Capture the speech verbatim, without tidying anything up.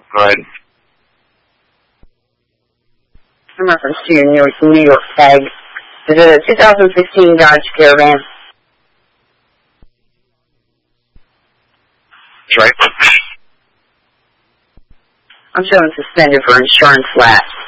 Go ahead. In reference to your New York, New York tag, is it a two thousand sixteen Dodge Caravan? That's right. I'm showing suspended for insurance lapse.